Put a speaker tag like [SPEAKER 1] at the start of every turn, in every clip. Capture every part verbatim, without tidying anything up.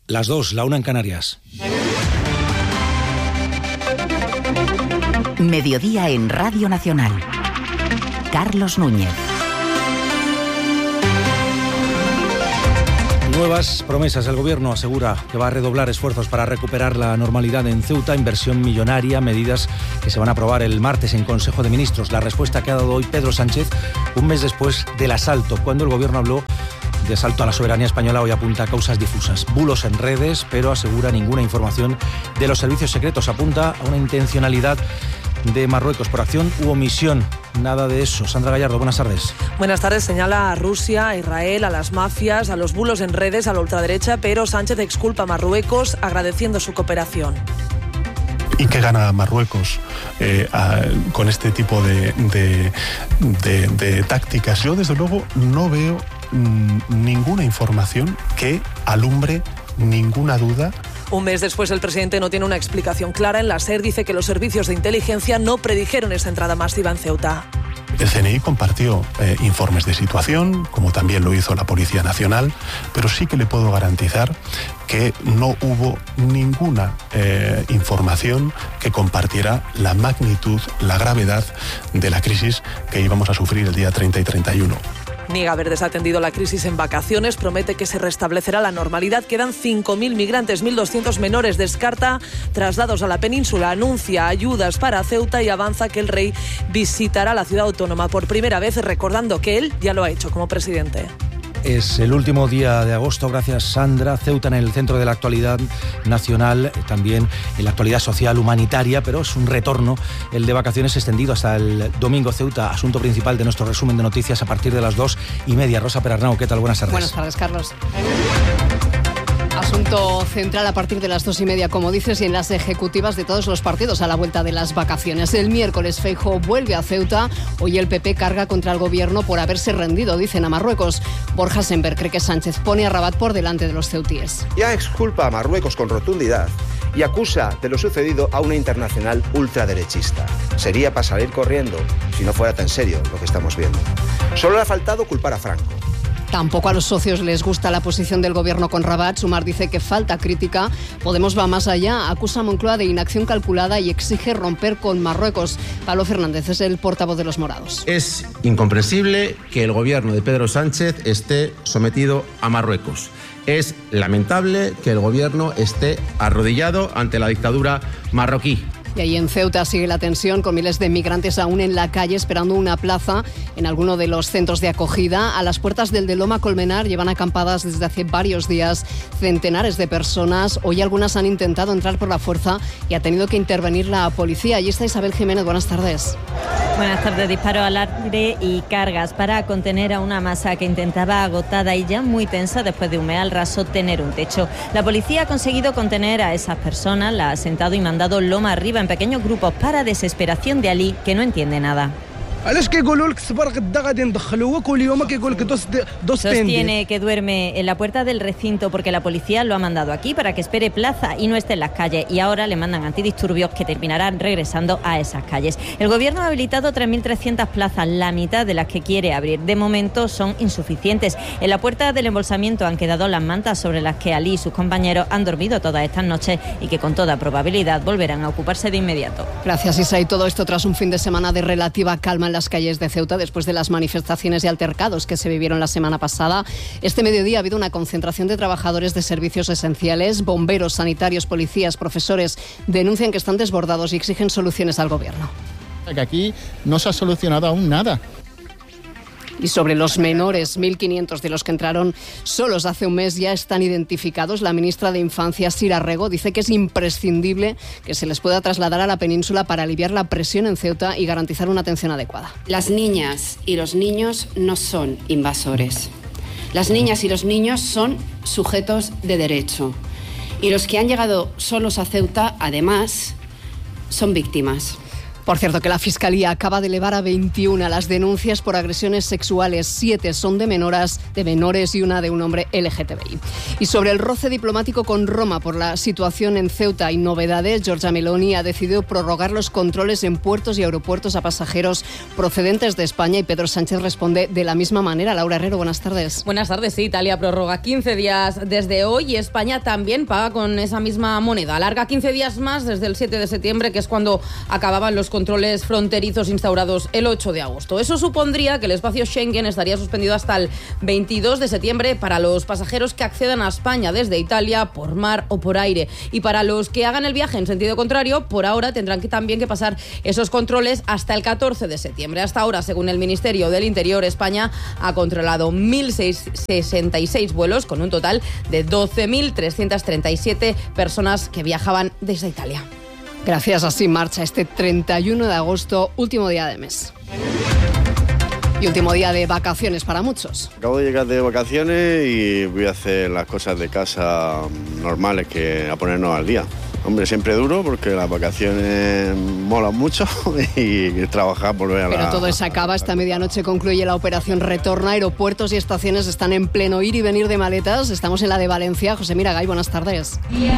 [SPEAKER 1] Las dos, la una en Canarias.
[SPEAKER 2] Mediodía en Radio Nacional. Carlos Núñez.
[SPEAKER 1] Nuevas promesas. El Gobierno asegura que va a redoblar esfuerzos para recuperar la normalidad en Ceuta, inversión millonaria, medidas que se van a aprobar el martes en Consejo de Ministros. La respuesta que ha dado hoy Pedro Sánchez, un mes después del asalto, cuando el Gobierno habló de asalto a la soberanía española, hoy apunta a causas difusas. Bulos en redes, pero asegura ninguna información de los servicios secretos. Apunta a una intencionalidad de Marruecos por acción u omisión. Nada de eso. Sandra Gallardo, buenas tardes.
[SPEAKER 3] Buenas tardes. Señala a Rusia, a Israel, a las mafias, a los bulos en redes, a la ultraderecha, pero Sánchez exculpa a Marruecos agradeciendo su cooperación.
[SPEAKER 4] ¿Y qué gana Marruecos eh, a, con este tipo de, de, de, de tácticas? Yo, desde luego, no veo mmm, ninguna información que alumbre ninguna duda.
[SPEAKER 3] Un mes después, el presidente no tiene una explicación clara. En la SER dice que los servicios de inteligencia no predijeron esa entrada masiva en Ceuta.
[SPEAKER 4] El C N I compartió eh, informes de situación, como también lo hizo la Policía Nacional, pero sí que le puedo garantizar que no hubo ninguna eh, información que compartiera la magnitud, la gravedad de la crisis que íbamos a sufrir el día treinta y treinta y uno.
[SPEAKER 3] Niega haber desatendido la crisis en vacaciones, promete que se restablecerá la normalidad. Quedan cinco mil migrantes, mil doscientos menores. Descarta traslados a la península, anuncia ayudas para Ceuta y avanza que el rey visitará la ciudad autónoma por primera vez, recordando que él ya lo ha hecho como presidente.
[SPEAKER 1] Es el último día de agosto, gracias Sandra. Ceuta en el centro de la actualidad nacional, también en la actualidad social, humanitaria, pero es un retorno, el de vacaciones extendido hasta el domingo. Ceuta, asunto principal de nuestro resumen de noticias a partir de las dos y media. Rosa Perarnau, ¿qué tal? Buenas tardes.
[SPEAKER 5] Buenas tardes, Carlos. Asunto central a partir de las dos y media, como dices, y en las ejecutivas de todos los partidos a la vuelta de las vacaciones. El miércoles Feijóo vuelve a Ceuta. Hoy el P P carga contra el gobierno por haberse rendido, dicen a Marruecos. Borja Semper cree que Sánchez pone a Rabat por delante de los ceutíes.
[SPEAKER 6] Ya exculpa a Marruecos con rotundidad y acusa de lo sucedido a una internacional ultraderechista. Sería para salir corriendo si no fuera tan serio lo que estamos viendo. Solo le ha faltado culpar a Franco.
[SPEAKER 5] Tampoco a los socios les gusta la posición del gobierno con Rabat. Sumar dice que falta crítica. Podemos va más allá. Acusa a Moncloa de inacción calculada y exige romper con Marruecos. Pablo Fernández es el portavoz de los morados.
[SPEAKER 7] Es incomprensible que el gobierno de Pedro Sánchez esté sometido a Marruecos. Es lamentable que el gobierno esté arrodillado ante la dictadura marroquí.
[SPEAKER 5] Y ahí en Ceuta sigue la tensión, con miles de migrantes aún en la calle esperando una plaza en alguno de los centros de acogida. A las puertas del de Loma Colmenar llevan acampadas desde hace varios días centenares de personas. Hoy algunas han intentado entrar por la fuerza y ha tenido que intervenir la policía. Allí está Isabel Jiménez, buenas tardes.
[SPEAKER 8] Buenas tardes. Disparo al aire y cargas para contener a una masa que intentaba, agotada y ya muy tensa después de un mes al raso, tener un techo. La policía ha conseguido contener a esas personas, la ha sentado y mandado loma arriba en pequeños grupos para desesperación de Ali, que no entiende nada. Sostiene que duerme en la puerta del recinto porque la policía lo ha mandado aquí para que espere plaza y no esté en las calles, y ahora le mandan antidisturbios que terminarán regresando a esas calles. El gobierno ha habilitado tres mil trescientas plazas, la mitad de las que quiere abrir. De momento son insuficientes. En la puerta del embolsamiento han quedado las mantas sobre las que Ali y sus compañeros han dormido todas estas noches y que con toda probabilidad volverán a ocuparse de inmediato.
[SPEAKER 5] Gracias, Isa. Y todo esto tras un fin de semana de relativa calma en las calles de Ceuta después de las manifestaciones y altercados que se vivieron la semana pasada. Este mediodía ha habido una concentración de trabajadores de servicios esenciales, bomberos, sanitarios, policías, profesores. Denuncian que están desbordados y exigen soluciones al gobierno.
[SPEAKER 9] Que aquí no se ha solucionado aún nada.
[SPEAKER 5] Y sobre los menores, mil quinientos de los que entraron solos hace un mes ya están identificados. La ministra de Infancia, Sira Rego, dice que es imprescindible que se les pueda trasladar a la península para aliviar la presión en Ceuta y garantizar una atención adecuada.
[SPEAKER 10] Las niñas y los niños no son invasores. Las niñas y los niños son sujetos de derecho. Y los que han llegado solos a Ceuta, además, son víctimas.
[SPEAKER 5] Por cierto, que la Fiscalía acaba de elevar a veintiuna las denuncias por agresiones sexuales. Siete son de menores, de menores y una de un hombre L G T B I. Y sobre el roce diplomático con Roma por la situación en Ceuta y novedades, Giorgia Meloni ha decidido prorrogar los controles en puertos y aeropuertos a pasajeros procedentes de España y Pedro Sánchez responde de la misma manera. Laura Herrero, buenas tardes.
[SPEAKER 11] Buenas tardes. Sí, Italia prorroga quince días desde hoy y España también paga con esa misma moneda. Alarga quince días más desde el siete de septiembre, que es cuando acababan los controles fronterizos instaurados el ocho de agosto. Eso supondría que el espacio Schengen estaría suspendido hasta el veintidós de septiembre para los pasajeros que accedan a España desde Italia por mar o por aire. Y para los que hagan el viaje en sentido contrario, por ahora tendrán que también que pasar esos controles hasta el catorce de septiembre. Hasta ahora, según el Ministerio del Interior, España ha controlado mil sesenta y seis vuelos con un total de doce mil trescientas treinta y siete personas que viajaban desde Italia.
[SPEAKER 5] Gracias, así marcha este treinta y uno de agosto, último día de mes. Y último día de vacaciones para muchos.
[SPEAKER 12] Acabo de llegar de vacaciones y voy a hacer las cosas de casa normales, que a ponernos al día. Hombre, siempre duro porque las vacaciones molan mucho y trabajar, volver a la...
[SPEAKER 5] Pero todo se acaba. Esta medianoche concluye la operación Retorno. Aeropuertos y estaciones están en pleno ir y venir de maletas. Estamos en la de Valencia. José Miragay, buenas tardes.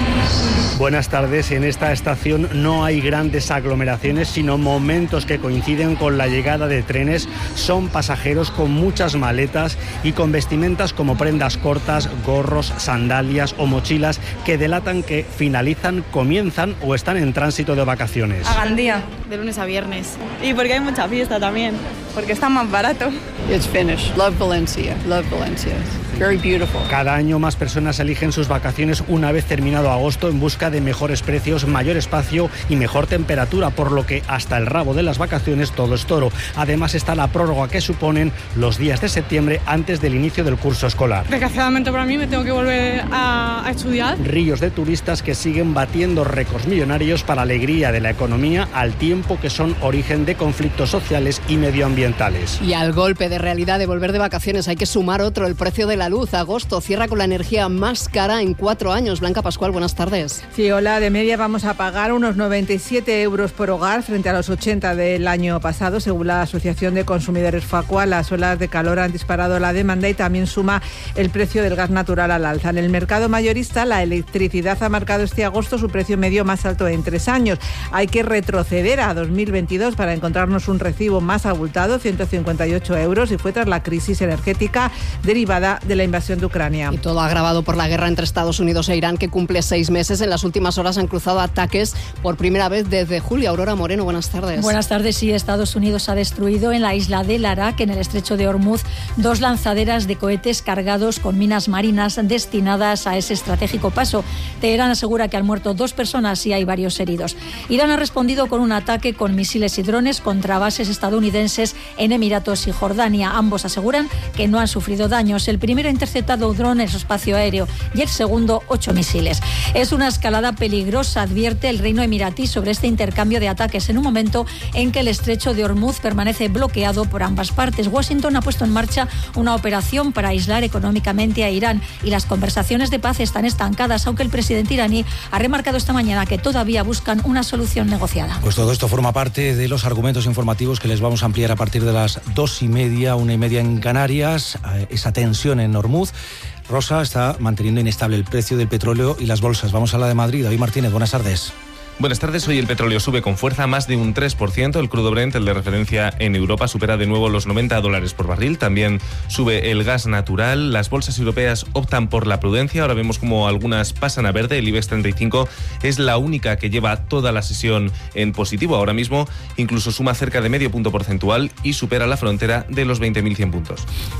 [SPEAKER 13] Buenas tardes. En esta estación no hay grandes aglomeraciones, sino momentos que coinciden con la llegada de trenes. Son pasajeros con muchas maletas y con vestimentas como prendas cortas, gorros, sandalias o mochilas que delatan que finalizan, comienzan o están en tránsito de vacaciones.
[SPEAKER 14] A Gandía, de lunes a viernes. Y porque hay mucha fiesta también, porque está más barato.
[SPEAKER 15] It's finished. Love Valencia. Love Valencia. Very beautiful.
[SPEAKER 13] Cada año más personas eligen sus vacaciones una vez terminado agosto en busca de mejores precios, mayor espacio y mejor temperatura, por lo que hasta el rabo de las vacaciones todo es toro. Además está la prórroga que suponen los días de septiembre antes del inicio del curso escolar.
[SPEAKER 14] Desgraciadamente para mí me tengo que volver a, a estudiar.
[SPEAKER 13] Ríos de turistas que siguen batiendo récords millonarios para alegría de la economía, al tiempo que son origen de conflictos sociales y medioambientales.
[SPEAKER 5] Y al golpe de realidad de volver de vacaciones hay que sumar otro, el precio de la luz. Agosto cierra con la energía más cara en cuatro años. Blanca Pascual, buenas tardes.
[SPEAKER 16] Sí, hola. De media vamos a pagar unos noventa y siete euros por hogar frente a los ochenta del año pasado. Según la Asociación de Consumidores Facua, las olas de calor han disparado la demanda y también suma el precio del gas natural al alza. En el mercado mayorista, la electricidad ha marcado este agosto su precio medio más alto en tres años. Hay que retroceder a dos mil veintidós para encontrarnos un recibo más abultado, ciento cincuenta y ocho euros, y fue tras la crisis energética derivada de la invasión de Ucrania.
[SPEAKER 5] Y todo agravado por la guerra entre Estados Unidos e Irán, que cumple seis meses. En las últimas horas han cruzado ataques por primera vez desde julio. Aurora Moreno, buenas tardes.
[SPEAKER 17] Buenas tardes. Sí, Estados Unidos ha destruido en la isla de Larak, en el estrecho de Hormuz, dos lanzaderas de cohetes cargados con minas marinas destinadas a ese estratégico paso. Teherán asegura que han muerto dos personas y hay varios heridos. Irán ha respondido con un ataque con misiles y drones contra bases estadounidenses en Emiratos y Jordania. Ambos aseguran que no han sufrido daños. El primero ha interceptado un dron en su espacio aéreo y el segundo ocho misiles. Es una escalada peligrosa, advierte el Reino Emiratí sobre este intercambio de ataques en un momento en que el estrecho de Hormuz permanece bloqueado por ambas partes. Washington ha puesto en marcha una operación para aislar económicamente a Irán y las conversaciones de paz están estancadas, aunque el presidente iraní ha remarcado esta mañana que todavía buscan una solución negociada.
[SPEAKER 1] Pues todo esto forma parte de los argumentos informativos que les vamos a ampliar a partir de las dos y media, una y media en Canarias. Esa tensión en Hormuz. Rosa, está manteniendo inestable el precio del petróleo y las bolsas. Vamos a la de Madrid. David Martínez, buenas tardes.
[SPEAKER 18] Buenas tardes. Hoy el petróleo sube con fuerza, más de un tres por ciento. El crudo Brent, el de referencia en Europa, supera de nuevo los noventa dólares por barril. También sube el gas natural. Las bolsas europeas optan por la prudencia. Ahora vemos como algunas pasan a verde. El IBEX treinta y cinco es la única que lleva toda la sesión en positivo. Ahora mismo incluso suma cerca de medio punto porcentual y supera la frontera de los veinte mil cien puntos.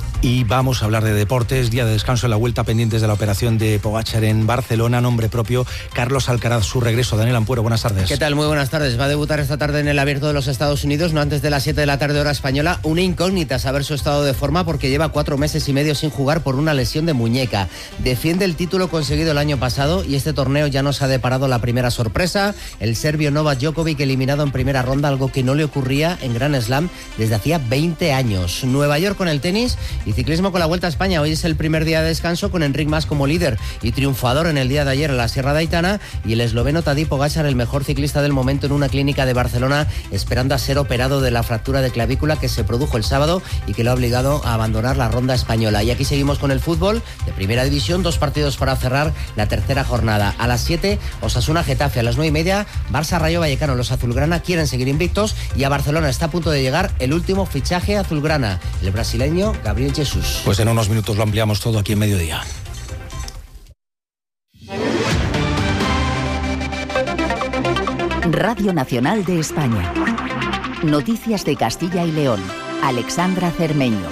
[SPEAKER 1] Y vamos a hablar de deportes. Día de descanso en la Vuelta, pendientes de la operación de Pogačar en Barcelona. Nombre propio, Carlos Alcaraz, su regreso. Daniel Ampuero, buenas tardes.
[SPEAKER 19] ¿Qué tal? Muy buenas tardes. Va a debutar esta tarde en el Abierto de los Estados Unidos, no antes de las siete de la tarde hora española. Una incógnita saber su estado de forma, porque lleva cuatro meses y medio sin jugar por una lesión de muñeca. Defiende el título conseguido el año pasado y este torneo ya nos ha deparado la primera sorpresa. El serbio Novak Djokovic eliminado en primera ronda, algo que no le ocurría en Grand Slam desde hacía veinte años. Nueva York con el tenis y Y ciclismo con la Vuelta a España. Hoy es el primer día de descanso con Enric Mas como líder y triunfador en el día de ayer en la Sierra de Aitana, y el esloveno Tadej Pogačar, el mejor ciclista del momento, en una clínica de Barcelona, esperando a ser operado de la fractura de clavícula que se produjo el sábado y que lo ha obligado a abandonar la ronda española. Y aquí seguimos con el fútbol de Primera División, dos partidos para cerrar la tercera jornada. A las siete, Osasuna Getafe; a las nueve y media, Barça Rayo Vallecano. Los azulgrana quieren seguir invictos, y a Barcelona está a punto de llegar el último fichaje azulgrana, el brasileño Gabriel Jesús.
[SPEAKER 1] Pues en unos minutos lo ampliamos todo aquí en Mediodía.
[SPEAKER 2] Radio Nacional de España. Noticias de Castilla y León. Alexandra Cermeño.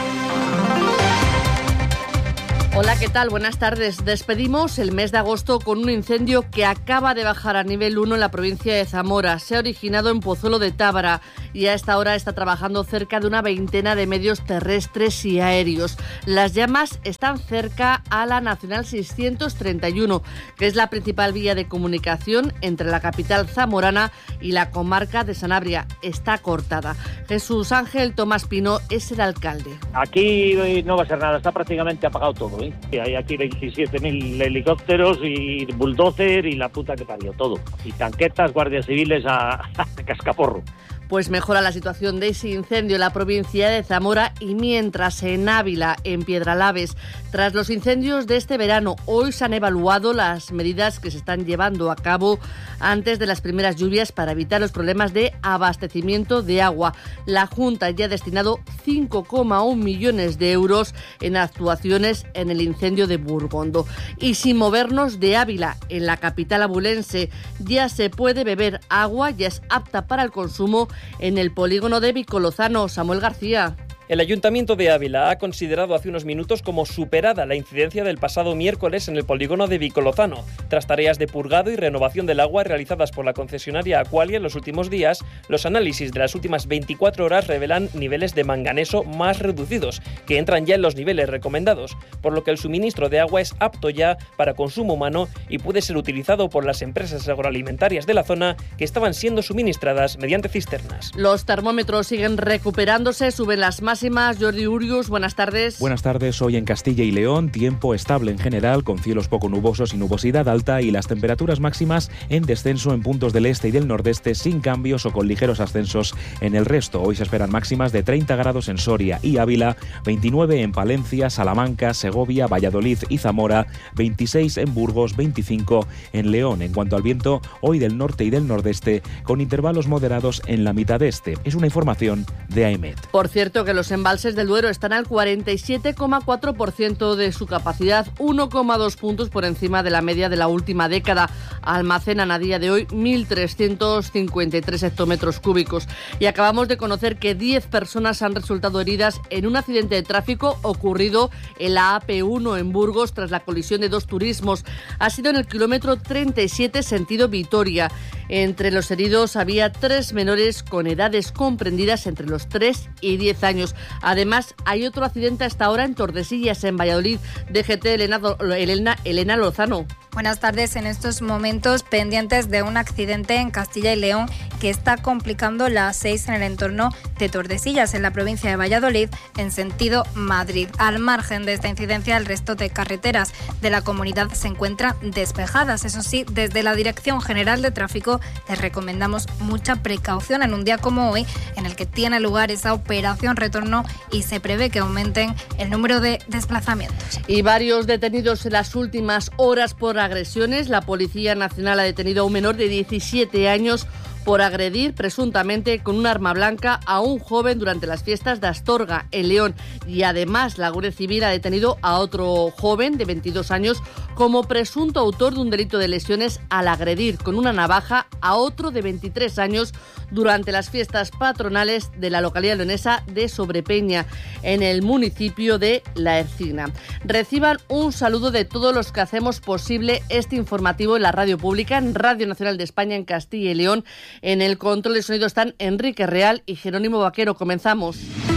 [SPEAKER 20] Hola, ¿qué tal? Buenas tardes. Despedimos el mes de agosto con un incendio que acaba de bajar a nivel uno en la provincia de Zamora. Se ha originado en Pozuelo de Tábara y a esta hora está trabajando cerca de una veintena de medios terrestres y aéreos. Las llamas están cerca a la Nacional seiscientos treinta y uno, que es la principal vía de comunicación entre la capital zamorana y la comarca de Sanabria. Está cortada. Jesús Ángel Tomás Pino es el alcalde.
[SPEAKER 21] Aquí no va a ser nada, está prácticamente apagado todo. Hay aquí veintisiete mil helicópteros y bulldozer y la puta que parió, todo. Y tanquetas, guardias civiles a, a cascaporro.
[SPEAKER 20] Pues mejora la situación de ese incendio en la provincia de Zamora, y mientras en Ávila, en Piedralaves, tras los incendios de este verano, hoy se han evaluado las medidas que se están llevando a cabo antes de las primeras lluvias para evitar los problemas de abastecimiento de agua. La Junta ya ha destinado cinco coma uno millones de euros en actuaciones en el incendio de Burgondo. Y sin movernos de Ávila, en la capital abulense, ya se puede beber agua, ya es apta para el consumo en el polígono de Vicolozano. Samuel García.
[SPEAKER 22] El Ayuntamiento de Ávila ha considerado hace unos minutos como superada la incidencia del pasado miércoles en el polígono de Vicolozano. Tras tareas de purgado y renovación del agua realizadas por la concesionaria Aqualia en los últimos días, los análisis de las últimas veinticuatro horas revelan niveles de manganeso más reducidos, que entran ya en los niveles recomendados, por lo que el suministro de agua es apto ya para consumo humano y puede ser utilizado por las empresas agroalimentarias de la zona que estaban siendo suministradas mediante cisternas.
[SPEAKER 20] Los termómetros siguen recuperándose, suben las máximas. Jordi Urius, buenas tardes.
[SPEAKER 23] Buenas tardes. Hoy en Castilla y León, tiempo estable en general, con cielos poco nubosos y nubosidad alta, y las temperaturas máximas en descenso en puntos del este y del nordeste, sin cambios o con ligeros ascensos en el resto. Hoy se esperan máximas de treinta grados en Soria y Ávila, veintinueve en Palencia, Salamanca, Segovia, Valladolid y Zamora, veintiséis en Burgos, veinticinco en León. En cuanto al viento, hoy del norte y del nordeste, con intervalos moderados en la mitad este. Es una información de AEMET.
[SPEAKER 20] Por cierto, que los embalses del Duero están al cuarenta y siete coma cuatro por ciento de su capacidad, uno coma dos puntos por encima de la media de la última década. Almacenan a día de hoy mil trescientos cincuenta y tres hectómetros cúbicos. Y acabamos de conocer que diez personas han resultado heridas en un accidente de tráfico ocurrido en la A P uno en Burgos tras la colisión de dos turismos. Ha sido en el kilómetro treinta y siete sentido Vitoria. Entre los heridos había tres menores con edades comprendidas entre los tres y diez años. Además, hay otro accidente hasta ahora en Tordesillas, en Valladolid. D G T, Elena, Elena, Elena Lozano.
[SPEAKER 24] Buenas tardes. En estos momentos pendientes de un accidente en Castilla y León que está complicando la A seis en el entorno de Tordesillas, en la provincia de Valladolid, en sentido Madrid. Al margen de esta incidencia, el resto de carreteras de la comunidad se encuentran despejadas. Eso sí, desde la Dirección General de Tráfico les recomendamos mucha precaución en un día como hoy, en el que tiene lugar esa operación retorno y se prevé que aumenten el número de desplazamientos.
[SPEAKER 20] Y varios detenidos en las últimas horas por agresiones. La Policía Nacional ha detenido a un menor de diecisiete años por agredir presuntamente con un arma blanca a un joven durante las fiestas de Astorga, en León. Y además la Guardia Civil ha detenido a otro joven de veintidós años como presunto autor de un delito de lesiones al agredir con una navaja a otro de veintitrés años durante las fiestas patronales de la localidad leonesa de Sobrepeña, en el municipio de La Ercina. Reciban un saludo de todos los que hacemos posible este informativo en la radio pública, en Radio Nacional de España, en Castilla y León. En el control de sonido están Enrique Real y Jerónimo Vaquero. Comenzamos.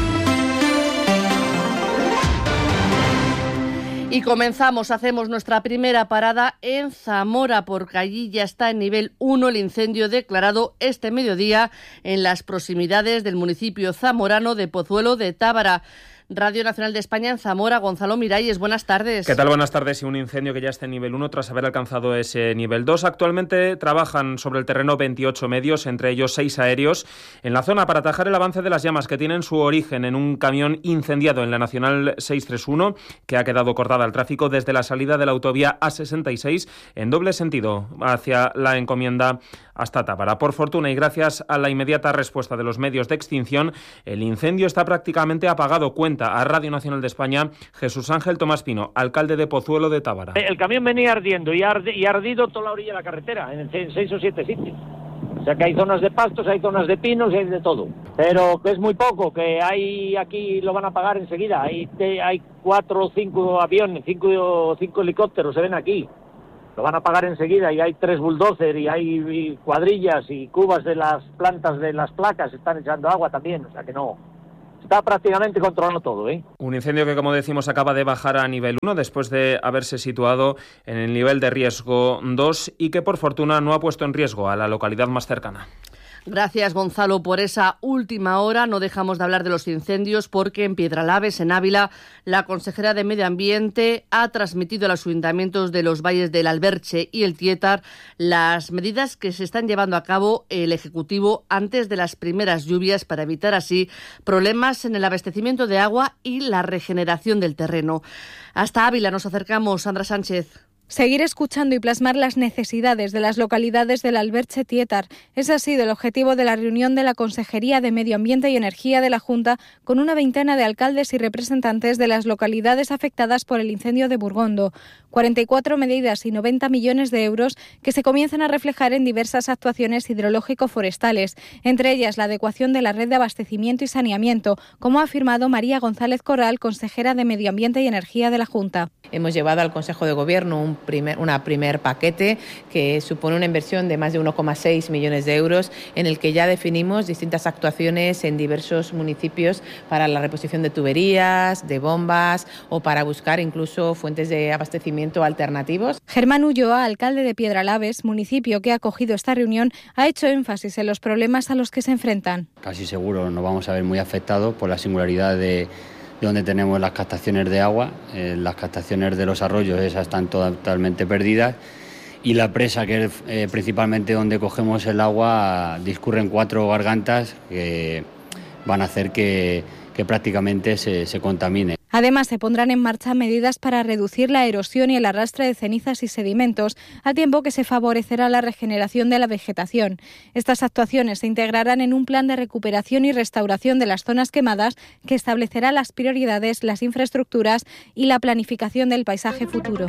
[SPEAKER 20] Y comenzamos, hacemos nuestra primera parada en Zamora, porque allí ya está en nivel uno el incendio declarado este mediodía en las proximidades del municipio zamorano de Pozuelo de Tábara. Radio Nacional de España en Zamora. Gonzalo Miralles, buenas tardes.
[SPEAKER 3] ¿Qué tal? Buenas tardes. Y un incendio que ya está en nivel uno tras haber alcanzado ese nivel dos. Actualmente trabajan sobre el terreno veintiocho medios, entre ellos seis aéreos, en la zona para atajar el avance de las llamas que tienen su origen en un camión incendiado en la Nacional seiscientos treinta y uno, que ha quedado cortada al tráfico desde la salida de la autovía A sesenta y seis en doble sentido hacia la encomienda hasta Tábara. Por fortuna y gracias a la inmediata respuesta de los medios de extinción, el incendio está prácticamente apagado. Cuenta a Radio Nacional de España Jesús Ángel Tomás Pino, alcalde de Pozuelo de Tábara.
[SPEAKER 21] El camión venía ardiendo y ha ardi, ardido toda la orilla de la carretera, en, en seis o siete sitios. O sea que hay zonas de pastos, hay zonas de pinos y hay de todo. Pero que es muy poco, que hay aquí lo van a apagar enseguida. Hay, hay cuatro o cinco aviones, cinco o cinco helicópteros se ven aquí. Lo van a apagar enseguida y hay tres bulldozer y hay y cuadrillas y cubas de las plantas de las placas están echando agua también, o sea que no, está prácticamente controlado todo, ¿eh?
[SPEAKER 3] Un incendio que, como decimos, acaba de bajar a nivel uno después de haberse situado en el nivel de riesgo dos y que por fortuna no ha puesto en riesgo a la localidad más cercana.
[SPEAKER 20] Gracias, Gonzalo, por esa última hora. No dejamos de hablar de los incendios porque en Piedralaves, en Ávila, la consejera de Medio Ambiente ha transmitido a los ayuntamientos de los valles del Alberche y el Tietar las medidas que se están llevando a cabo el Ejecutivo antes de las primeras lluvias para evitar así problemas en el abastecimiento de agua y la regeneración del terreno. Hasta Ávila nos acercamos, Sandra Sánchez.
[SPEAKER 4] Seguir escuchando y plasmar las necesidades de las localidades del Alberche Tietar. Ese ha sido el objetivo de la reunión de la Consejería de Medio Ambiente y Energía de la Junta con una veintena de alcaldes y representantes de las localidades afectadas por el incendio de Burgondo. cuarenta y cuatro medidas y noventa millones de euros que se comienzan a reflejar en diversas actuaciones hidrológico-forestales, entre ellas la adecuación de la red de abastecimiento y saneamiento, como ha afirmado María González Corral, consejera de Medio Ambiente y Energía de la Junta.
[SPEAKER 6] Hemos llevado al Consejo de Gobierno un primer, una primer paquete que supone una inversión de más de uno coma seis millones de euros en el que ya definimos distintas actuaciones en diversos municipios para la reposición de tuberías, de bombas o para buscar incluso fuentes de abastecimiento alternativos.
[SPEAKER 4] Germán Ulloa, alcalde de Piedralaves, municipio que ha acogido esta reunión, ha hecho énfasis en los problemas a los que se enfrentan.
[SPEAKER 7] Casi seguro nos vamos a ver muy afectados por la singularidad de de donde tenemos las captaciones de agua. Eh, las captaciones de los arroyos, esas están totalmente perdidas, y la presa, que es eh, principalmente donde cogemos el agua, discurren cuatro gargantas que van a hacer que, que prácticamente se, se contamine.
[SPEAKER 4] Además, se pondrán en marcha medidas para reducir la erosión y el arrastre de cenizas y sedimentos, al tiempo que se favorecerá la regeneración de la vegetación. Estas actuaciones se integrarán en un plan de recuperación y restauración de las zonas quemadas que establecerá las prioridades, las infraestructuras y la planificación del paisaje futuro.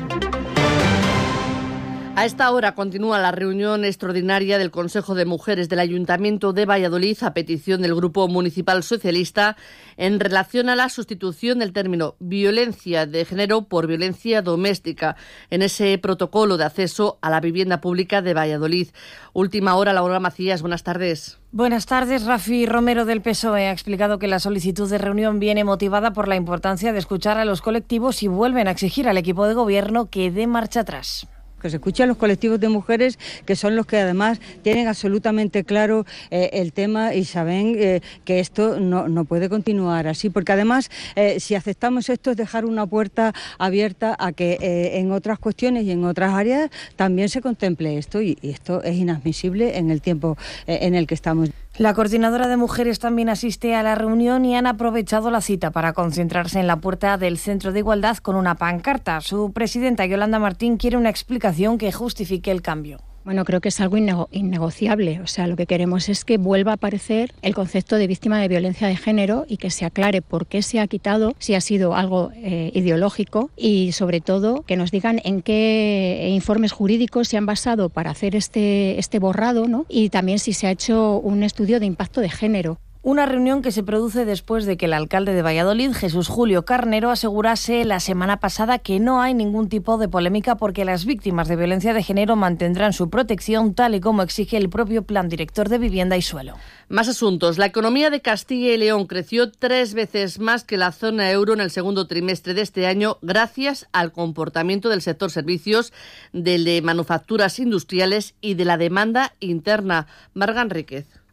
[SPEAKER 20] A esta hora continúa la reunión extraordinaria del Consejo de Mujeres del Ayuntamiento de Valladolid a petición del Grupo Municipal Socialista en relación a la sustitución del término violencia de género por violencia doméstica en ese protocolo de acceso a la vivienda pública de Valladolid. Última hora, Laura Macías, buenas tardes.
[SPEAKER 25] Buenas tardes. Rafi Romero del P S O E ha explicado que la solicitud de reunión viene motivada por la importancia de escuchar a los colectivos y vuelven a exigir al equipo de gobierno que dé marcha atrás.
[SPEAKER 26] Que se escuche a los colectivos de mujeres, que son los que además tienen absolutamente claro eh, el tema y saben eh, que esto no, no puede continuar así, porque además eh, si aceptamos esto es dejar una puerta abierta a que eh, en otras cuestiones y en otras áreas también se contemple esto, y, y esto es inadmisible en el tiempo eh, en el que estamos.
[SPEAKER 25] La coordinadora de mujeres también asiste a la reunión y han aprovechado la cita para concentrarse en la puerta del Centro de Igualdad con una pancarta. Su presidenta, Yolanda Martín, quiere una explicación que justifique el cambio.
[SPEAKER 27] Bueno, creo que es algo innego- innegociable. O sea, lo que queremos es que vuelva a aparecer el concepto de víctima de violencia de género y que se aclare por qué se ha quitado, si ha sido algo eh, ideológico, y sobre todo que nos digan en qué informes jurídicos se han basado para hacer este, este borrado, ¿no? Y también si se ha hecho un estudio de impacto de género.
[SPEAKER 25] Una reunión que se produce después de que el alcalde de Valladolid, Jesús Julio Carnero, asegurase la semana pasada que no hay ningún tipo de polémica porque las víctimas de violencia de género mantendrán su protección tal y como exige el propio Plan Director de Vivienda y Suelo.
[SPEAKER 20] Más asuntos. La economía de Castilla y León creció tres veces más que la zona euro en el segundo trimestre de este año gracias al comportamiento del sector servicios, del de manufacturas industriales y de la demanda interna. Marga Enríquez.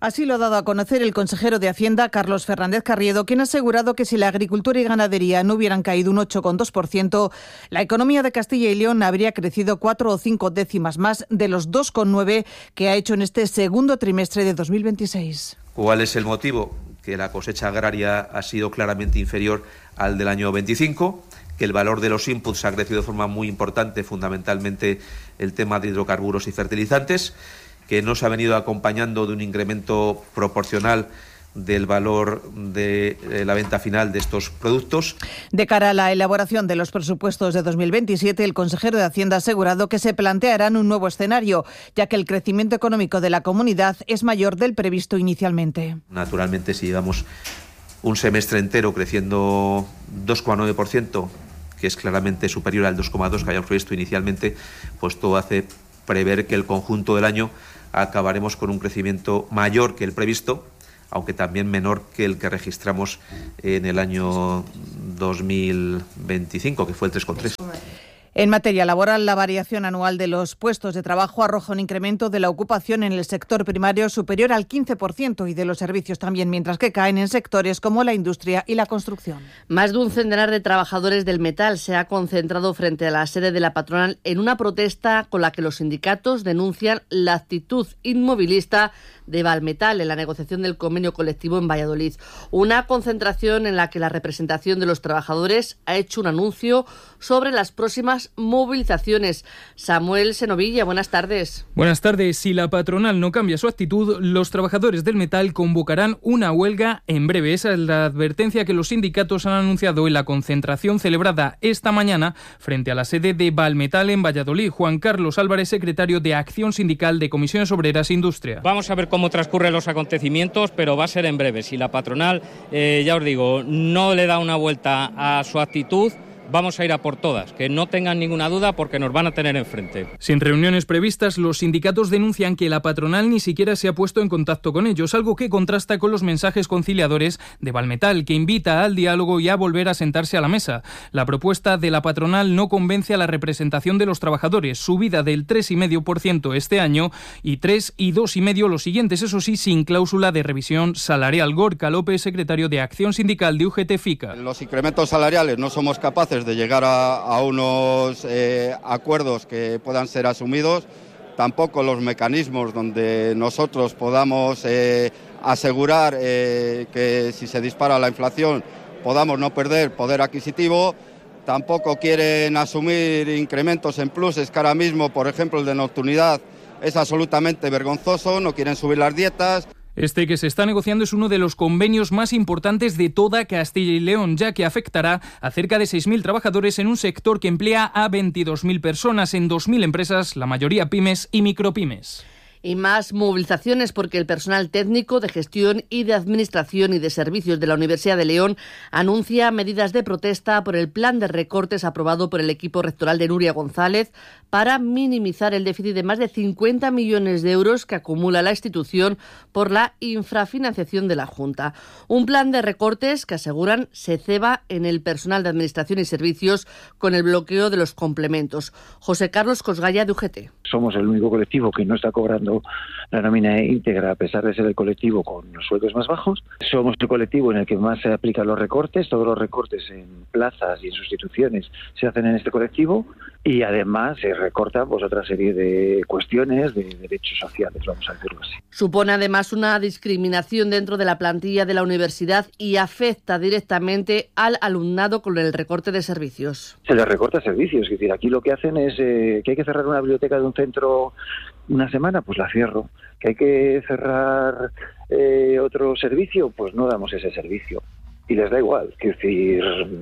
[SPEAKER 8] Así lo ha dado a conocer el consejero de Hacienda, Carlos Fernández Carriedo, quien ha asegurado que si la agricultura y ganadería no hubieran caído un ocho coma dos por ciento, la economía de Castilla y León habría crecido cuatro o cinco décimas más de los dos coma nueve que ha hecho en este segundo trimestre de dos mil veintiséis.
[SPEAKER 9] ¿Cuál es el motivo? Que la cosecha agraria ha sido claramente inferior al del año veinticinco, que el valor de los inputs ha crecido de forma muy importante, fundamentalmente el tema de hidrocarburos y fertilizantes, que no se ha venido acompañando de un incremento proporcional del valor de la venta final de estos productos.
[SPEAKER 8] De cara a la elaboración de los presupuestos de dos mil veintisiete, el consejero de Hacienda ha asegurado que se plantearán un nuevo escenario, ya que el crecimiento económico de la comunidad es mayor del previsto inicialmente.
[SPEAKER 9] Naturalmente, si llevamos un semestre entero creciendo dos coma nueve por ciento, que es claramente superior al dos coma dos por ciento que habíamos previsto inicialmente, pues todo hace prever que el conjunto del año acabaremos con un crecimiento mayor que el previsto, aunque también menor que el que registramos en el año dos mil veinticinco, que fue el tres coma tres.
[SPEAKER 8] En materia laboral, la variación anual de los puestos de trabajo arroja un incremento de la ocupación en el sector primario superior al quince por ciento y de los servicios también, mientras que caen en sectores como la industria y la construcción.
[SPEAKER 20] Más de un centenar de trabajadores del metal se ha concentrado frente a la sede de la patronal en una protesta con la que los sindicatos denuncian la actitud inmovilista de Valmetal en la negociación del convenio colectivo en Valladolid. Una concentración en la que la representación de los trabajadores ha hecho un anuncio sobre las próximas movilizaciones. Samuel Senovilla, buenas tardes.
[SPEAKER 10] Buenas tardes. Si la patronal no cambia su actitud, los trabajadores del metal convocarán una huelga en breve. Esa es la advertencia que los sindicatos han anunciado en la concentración celebrada esta mañana frente a la sede de Valmetal en Valladolid. Juan Carlos Álvarez, secretario de Acción Sindical de Comisiones Obreras e Industria.
[SPEAKER 11] Vamos a ver cómo transcurren los acontecimientos, pero va a ser en breve. Si la patronal, eh, ya os digo, no le da una vuelta a su actitud, vamos a ir a por todas, que no tengan ninguna duda porque nos van a tener enfrente.
[SPEAKER 10] Sin reuniones previstas, los sindicatos denuncian que la patronal ni siquiera se ha puesto en contacto con ellos, algo que contrasta con los mensajes conciliadores de Valmetal, que invita al diálogo y a volver a sentarse a la mesa. La propuesta de la patronal no convence a la representación de los trabajadores, subida del tres coma cinco por ciento este año y tres y dos coma cinco por ciento los siguientes, eso sí, sin cláusula de revisión salarial. Gorka López, secretario de Acción Sindical de U G T FICA.
[SPEAKER 12] Los incrementos salariales no somos capaces de llegar a, a unos eh, acuerdos que puedan ser asumidos, tampoco los mecanismos donde nosotros podamos eh, asegurar eh, que si se dispara la inflación podamos no perder poder adquisitivo. Tampoco quieren asumir incrementos en pluses, que ahora mismo, por ejemplo, el de nocturnidad es absolutamente vergonzoso, no quieren subir las dietas.
[SPEAKER 10] Este que se está negociando es uno de los convenios más importantes de toda Castilla y León, ya que afectará a cerca de seis mil trabajadores en un sector que emplea a veintidós mil personas en dos mil empresas, la mayoría pymes y micropymes.
[SPEAKER 20] Y más movilizaciones porque el personal técnico de gestión y de administración y de servicios de la Universidad de León anuncia medidas de protesta por el plan de recortes aprobado por el equipo rectoral de Nuria González para minimizar el déficit de más de cincuenta millones de euros que acumula la institución por la infrafinanciación de la Junta. Un plan de recortes que aseguran se ceba en el personal de administración y servicios con el bloqueo de los complementos. José Carlos Cosgaya, de U G T.
[SPEAKER 14] Somos el único colectivo que no está cobrando la nómina íntegra a pesar de ser el colectivo con los sueldos más bajos. Somos el colectivo en el que más se aplican los recortes. Todos los recortes en plazas y en sustituciones se hacen en este colectivo y además se recorta pues otra serie de cuestiones de derechos sociales, vamos a decirlo así.
[SPEAKER 20] Supone además una discriminación dentro de la plantilla de la universidad y afecta directamente al alumnado con el recorte de servicios.
[SPEAKER 14] Se les recorta servicios, es decir, aquí lo que hacen es eh, que hay que cerrar una biblioteca de un centro una semana, pues la cierro. Que hay que cerrar eh, otro servicio, pues no damos ese servicio. Y les da igual, es decir,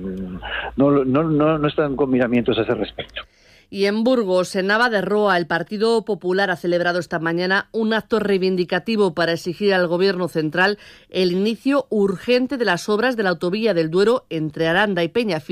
[SPEAKER 14] no, no, no, no están con miramientos a ese respecto.
[SPEAKER 20] Y en Burgos, en Nava de Roa, el Partido Popular ha celebrado esta mañana un acto reivindicativo para exigir al Gobierno central el inicio urgente de las obras de la autovía del Duero entre Aranda y Peñafiel,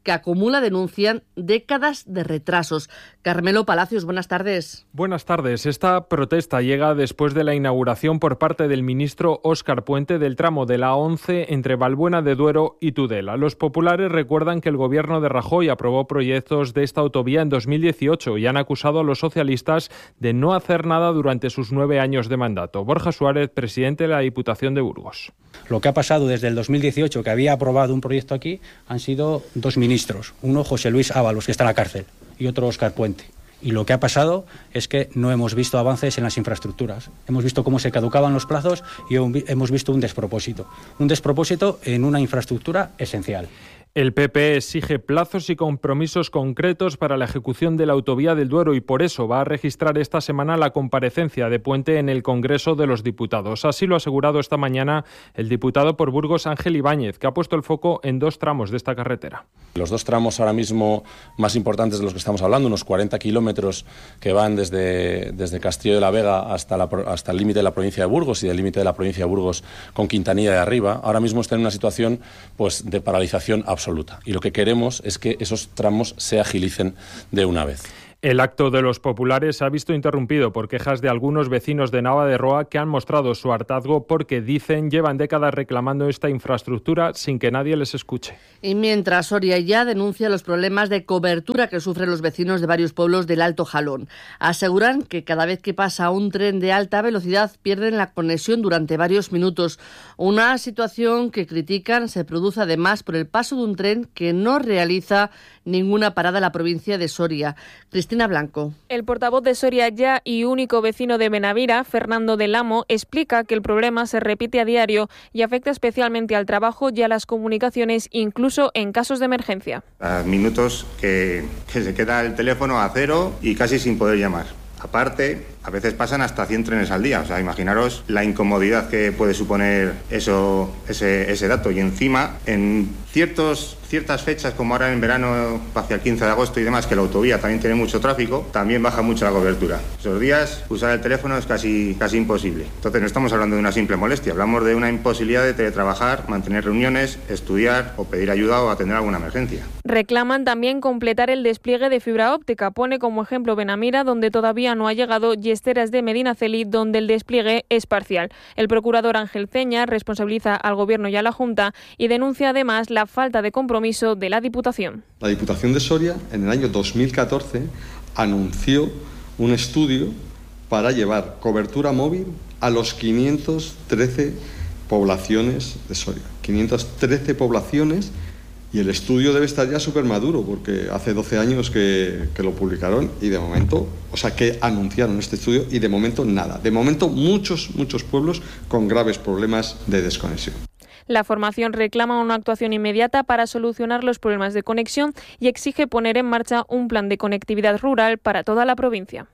[SPEAKER 20] que acumula, denuncian, décadas de retrasos. Carmelo Palacios, buenas tardes.
[SPEAKER 5] Buenas tardes. Esta protesta llega después de la inauguración por parte del ministro Óscar Puente del tramo de la A once entre Valbuena de Duero y Tudela. Los populares recuerdan que el gobierno de Rajoy aprobó proyectos de esta autovía en dos mil dieciocho y han acusado a los socialistas de no hacer nada durante sus nueve años de mandato. Borja Suárez, presidente de la Diputación de Burgos.
[SPEAKER 13] Lo que ha pasado desde el dos mil dieciocho, que había aprobado un proyecto aquí, han sido dos ministros. Uno, José Luis Ábalos, que está en la cárcel, y otro, Óscar Puente. Y lo que ha pasado es que no hemos visto avances en las infraestructuras. Hemos visto cómo se caducaban los plazos y hemos visto un despropósito. Un despropósito en una infraestructura esencial.
[SPEAKER 5] El P P exige plazos y compromisos concretos para la ejecución de la autovía del Duero y por eso va a registrar esta semana la comparecencia de Puente en el Congreso de los Diputados. Así lo ha asegurado esta mañana el diputado por Burgos, Ángel Ibáñez, que ha puesto el foco en dos tramos de esta carretera.
[SPEAKER 15] Los dos tramos ahora mismo más importantes de los que estamos hablando, unos cuarenta kilómetros que van desde, desde Castillo de la Vega hasta, la, hasta el límite de la provincia de Burgos y del límite de la provincia de Burgos con Quintanilla de arriba, ahora mismo están en una situación pues, de paralización absoluta. absoluta. Y lo que queremos es que esos tramos se agilicen de una vez.
[SPEAKER 5] El acto de los populares se ha visto interrumpido por quejas de algunos vecinos de Nava de Roa que han mostrado su hartazgo porque, dicen, llevan décadas reclamando esta infraestructura sin que nadie les escuche.
[SPEAKER 20] Y mientras Soria ya denuncia los problemas de cobertura que sufren los vecinos de varios pueblos del Alto Jalón. Aseguran que cada vez que pasa un tren de alta velocidad pierden la conexión durante varios minutos. Una situación que critican se produce además por el paso de un tren que no realiza ninguna parada en la provincia de Soria. Cristina Blanco.
[SPEAKER 16] El portavoz de Soria Ya y único vecino de Benavira, Fernando del Amo, explica que el problema se repite a diario y afecta especialmente al trabajo y a las comunicaciones, incluso en casos de emergencia.
[SPEAKER 17] A minutos que, que se queda el teléfono a cero y casi sin poder llamar. Aparte, a veces pasan hasta cien trenes al día. O sea, imaginaros la incomodidad que puede suponer eso, ese, ese dato. Y encima, en ciertos, ciertas fechas, como ahora en verano, hacia el quince de agosto y demás, que la autovía también tiene mucho tráfico, también baja mucho la cobertura. Esos días, usar el teléfono es casi, casi imposible. Entonces, no estamos hablando de una simple molestia. Hablamos de una imposibilidad de teletrabajar, mantener reuniones, estudiar o pedir ayuda o atender alguna emergencia.
[SPEAKER 16] Reclaman también completar el despliegue de fibra óptica. Pone como ejemplo Benamira, donde todavía no ha llegado, y Esteras de Medinaceli, donde el despliegue es parcial. El procurador Ángel Ceña responsabiliza al Gobierno y a la Junta y denuncia además la falta de compromiso de la Diputación.
[SPEAKER 18] La Diputación de Soria en el año dos mil catorce anunció un estudio para llevar cobertura móvil a los quinientas trece poblaciones de Soria. quinientas trece poblaciones. Y el estudio debe estar ya súper maduro, porque hace doce años que, que lo publicaron y de momento, o sea, que anunciaron este estudio y de momento nada. De momento muchos, muchos pueblos con graves problemas de desconexión.
[SPEAKER 16] La formación reclama una actuación inmediata para solucionar los problemas de conexión y exige poner en marcha un plan de conectividad rural para toda la provincia.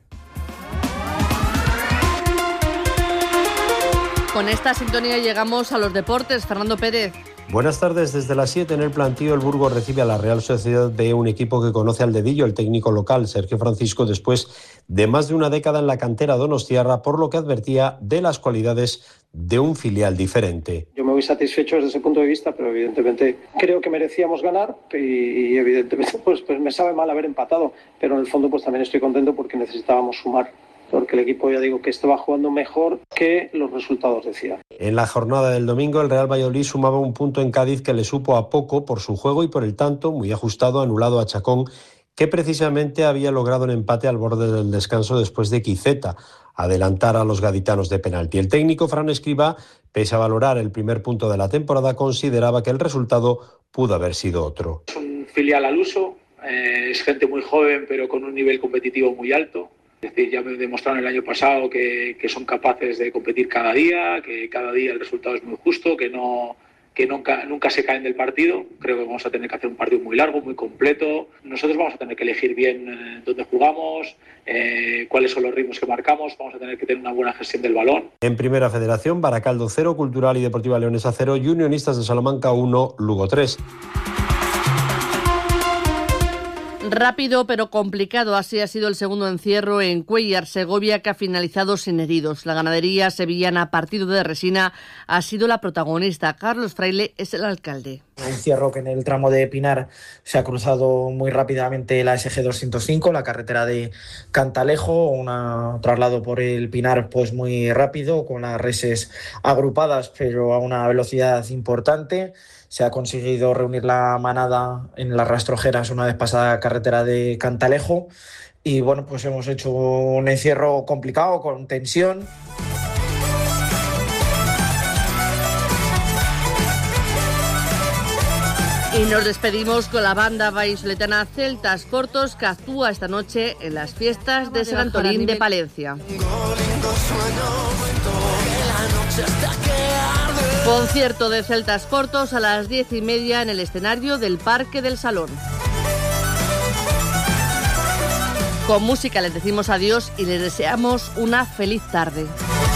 [SPEAKER 20] Con esta sintonía llegamos a los deportes. Fernando Pérez.
[SPEAKER 19] Buenas tardes. Desde las siete en el plantío, el Burgos recibe a la Real Sociedad B, un equipo que conoce al dedillo el técnico local, Sergio Francisco, después de más de una década en la cantera donostiarra, por lo que advertía de las cualidades de un filial diferente.
[SPEAKER 28] Yo me voy satisfecho desde ese punto de vista, pero evidentemente creo que merecíamos ganar y, y evidentemente pues, pues me sabe mal haber empatado, pero en el fondo pues también estoy contento porque necesitábamos sumar, porque el equipo, ya digo, que estaba jugando mejor que los resultados decían.
[SPEAKER 19] En la jornada del domingo, el Real Valladolid sumaba un punto en Cádiz que le supo a poco por su juego y por el tanto, muy ajustado, anulado a Chacón, que precisamente había logrado un empate al borde del descanso después de que Iceta adelantara a los gaditanos de penalti. El técnico Fran Escribá, pese a valorar el primer punto de la temporada, consideraba que el resultado pudo haber sido otro.
[SPEAKER 29] Es un filial al uso, eh, es gente muy joven pero con un nivel competitivo muy alto. Es decir, ya me demostraron el año pasado que, que son capaces de competir cada día, que cada día el resultado es muy justo, que no que nunca, nunca se caen del partido. Creo que vamos a tener que hacer un partido muy largo, muy completo. Nosotros vamos a tener que elegir bien eh, dónde jugamos, eh, cuáles son los ritmos que marcamos, vamos a tener que tener una buena gestión del balón.
[SPEAKER 19] En Primera Federación, Baracaldo cero, Cultural y Deportiva Leonesa cero y Unionistas de Salamanca uno, Lugo tres.
[SPEAKER 20] Rápido pero complicado, así ha sido el segundo encierro en Cuéllar, Segovia, que ha finalizado sin heridos. La ganadería sevillana Partido de Resina ha sido la protagonista. Carlos Fraile es el alcalde.
[SPEAKER 1] Un encierro que en el tramo de Pinar se ha cruzado muy rápidamente la ese ge doscientos cinco, la carretera de Cantalejo, un traslado por el Pinar pues muy rápido, con las reses agrupadas pero a una velocidad importante. Se ha conseguido reunir la manada en las rastrojeras una vez pasada la carretera de Cantalejo y bueno, pues hemos hecho un encierro complicado, con tensión.
[SPEAKER 20] Y nos despedimos con la banda vallisoletana Celtas Cortos, que actúa esta noche en las fiestas de San Antolín de Palencia. Concierto de Celtas Cortos a las diez y media en el escenario del Parque del Salón. Con música les decimos adiós y les deseamos una feliz tarde.